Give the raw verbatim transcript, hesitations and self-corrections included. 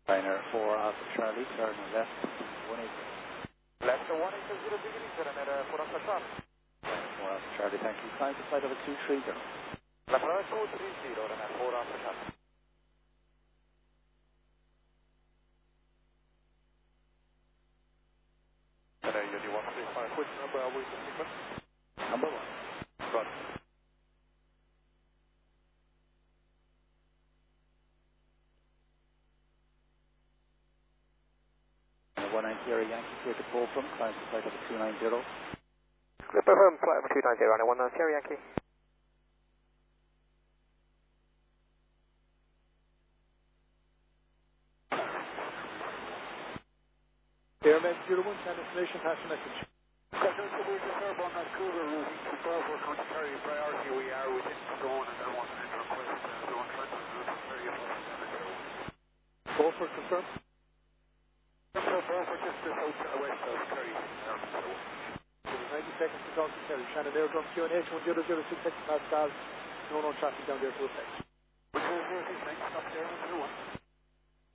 Liner four Alpha Charlie, turn left, one eight. Left to one eight zero beginning, turn at uh, four Alpha Charlie. four Alpha Charlie, thank you. Climb to side of a two three zero. Left to two three zero, turn at four Alpha Charlie. And uh, you want to say five, which number are we taking? Number one. Right. one ninety Yankee, clear to pull from, climb to side of a two nine zero. Clip firm, flight over two nine zero, and one ninety Yankee. Airman zero one, send information, pass the message. Second, so we reserve on that Cougar routing to Dover, County Kerry, priority we are within zone and then want to enter request uh, zone transfer to the Kerry of seven zero. Beaufort, confirm. So Beaufort just to south to the west of Kerry. ninety seconds to talk to Kerry. Shannon Airdrum, Q N H one zero zero six Pascal. No known traffic down there to effect. one zero zero six, stop there, one zero one.